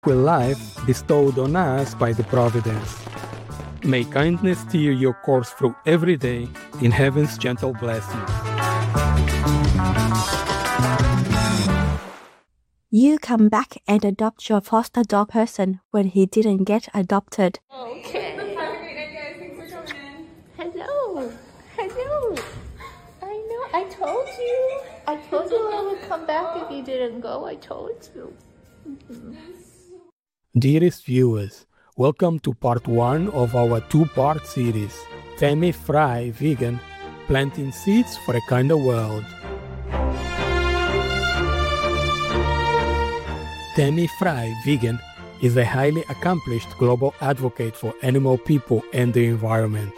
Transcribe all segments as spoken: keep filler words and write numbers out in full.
with life bestowed on us by the Providence. May kindness steer your course through every day in heaven's gentle blessings. You come back and adopt your foster dog person when he didn't get adopted. Okay. Have a great night, guys. Thanks for coming in. Hello. Hello. I know. I told you. I told you I would come back if you didn't go. I told you. Mm-hmm. Dearest viewers, welcome to part one of our two-part series, Tammy Fry Vegan, Planting Seeds for a Kinder World. Tammy Fry Vegan is a highly accomplished global advocate for animal people and the environment.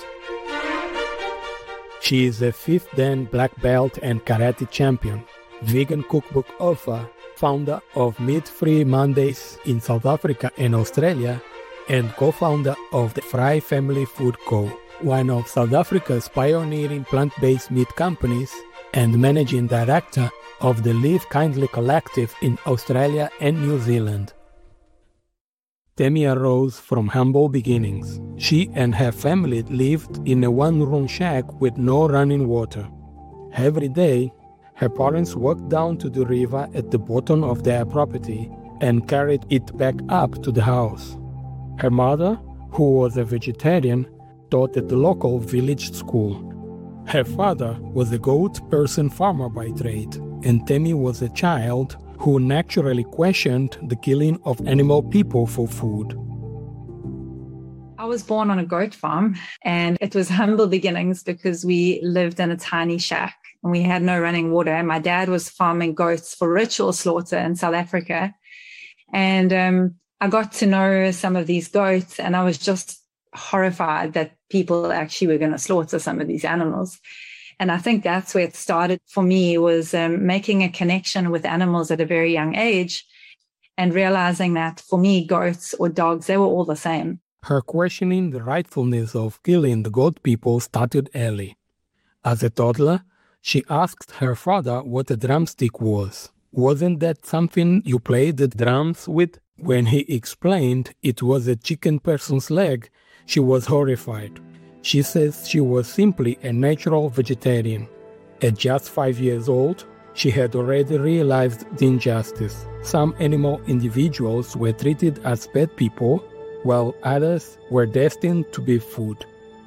She is a fifth Dan black belt and karate champion, vegan cookbook author, founder of Meat Free Mondays in South Africa and Australia, and co-founder of the Fry Family Food Co., one of South Africa's pioneering plant-based meat companies, and managing director of the Live Kindly Collective in Australia and New Zealand. Tammy arose from humble beginnings. She and her family lived in a one-room shack with no running water. Every day, her parents walked down to the river at the bottom of their property and carried it back up to the house. Her mother, who was a vegetarian, taught at the local village school. Her father was a goat person farmer by trade, and Tammy was a child who naturally questioned the killing of animal people for food. I was born on a goat farm, and it was humble beginnings because we lived in a tiny shack and we had no running water. My dad was farming goats for ritual slaughter in South Africa. And um, I got to know some of these goats, and I was just horrified that people actually were going to slaughter some of these animals. And I think that's where it started for me, was um, making a connection with animals at a very young age and realizing that for me, goats or dogs, they were all the same. Her questioning the rightfulness of killing the goat people started early. As a toddler, she asked her father what a drumstick was. Wasn't that something you played the drums with? When he explained it was a chicken person's leg, she was horrified. She says she was simply a natural vegetarian. At just five years old, she had already realized the injustice. Some animal individuals were treated as pet people, while others were destined to be food.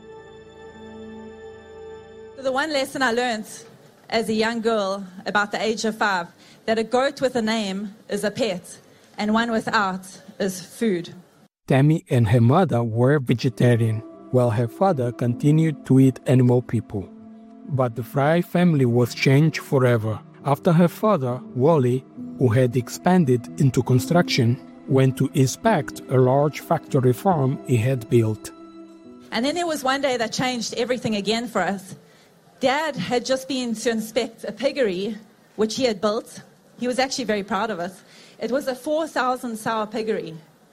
The one lesson I learned as a young girl, about the age of five, that a goat with a name is a pet, and one without is food. Tammy and her mother were vegetarian, while her father continued to eat animal people. But the Fry family was changed forever after her father, Wally, who had expanded into construction, went to inspect a large factory farm he had built. And then there was one day that changed everything again for us. Dad had just been to inspect a piggery, which he had built. He was actually very proud of it. It was a four thousand sow piggery.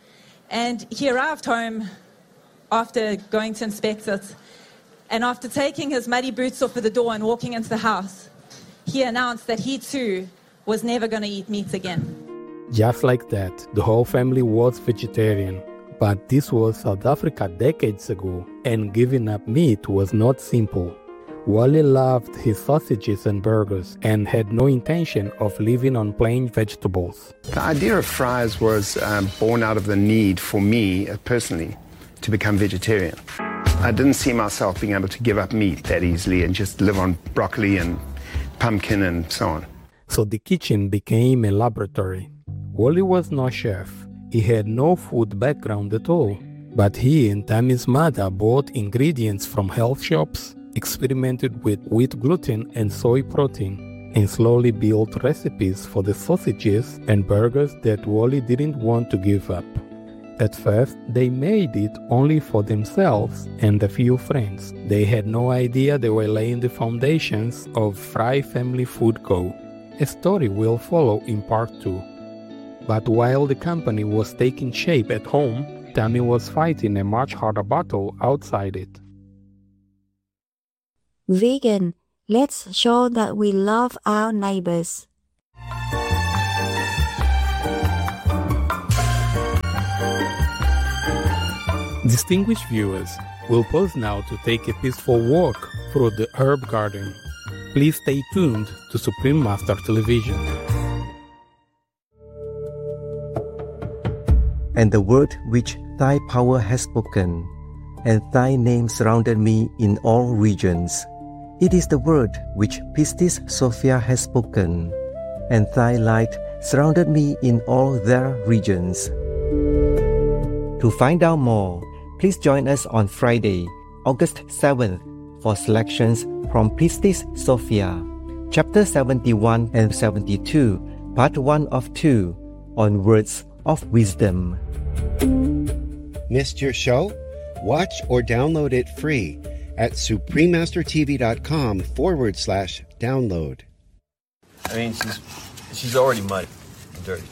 And he arrived home after going to inspect it. And after taking his muddy boots off of the door and walking into the house, he announced that he too was never going to eat meat again. Just like that, the whole family was vegetarian. But this was South Africa decades ago, and giving up meat was not simple. Wally loved his sausages and burgers and had no intention of living on plain vegetables. The idea of Fry's was um, born out of the need for me, uh, personally, to become vegetarian. I didn't see myself being able to give up meat that easily and just live on broccoli and pumpkin and so on. So the kitchen became a laboratory. Wally was no chef. He had no food background at all. But he and Tammy's mother bought ingredients from health shops, experimented with wheat gluten and soy protein, and slowly built recipes for the sausages and burgers that Wally didn't want to give up. At first, they made it only for themselves and a few friends. They had no idea they were laying the foundations of Fry Family Food Co. A story will follow in part two. But while the company was taking shape at home, Tammy was fighting a much harder battle outside it. Vegan, let's show that we love our neighbors. Distinguished viewers, we'll pause now to take a peaceful walk through the herb garden. Please stay tuned to Supreme Master Television. And the word which thy power has spoken, and thy name surrounded me in all regions. It is the word which Pistis Sophia has spoken, and thy light surrounded me in all their regions. To find out more, please join us on Friday, August seventh, for selections from Pistis Sophia, chapter seventy-one and seventy-two, part one of two, on Words of Wisdom. Missed your show? Watch or download it free at suprememastertv.com forward slash download. I mean, she's she's already muddy and dirty.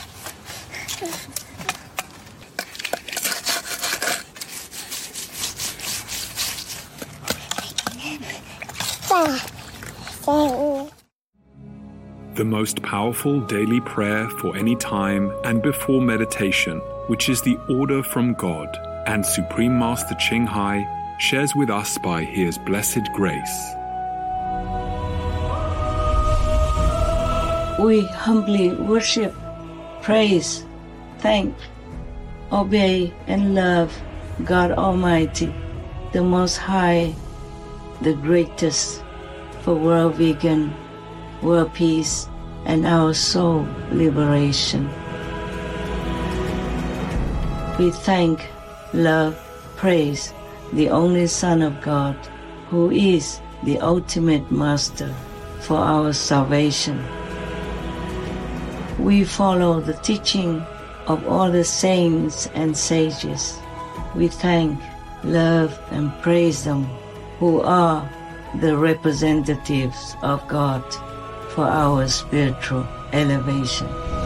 The most powerful daily prayer for any time and before meditation, which is the order from God, and Supreme Master Ching Hai shares with us by His blessed grace. We humbly worship, praise, thank, obey, and love God Almighty, the Most High, the greatest, for world vegan, world peace, and our soul liberation. We thank, love, praise the only Son of God, who is the ultimate Master for our salvation. We follow the teaching of all the saints and sages. We thank, love, and praise them, who are the representatives of God for our spiritual elevation.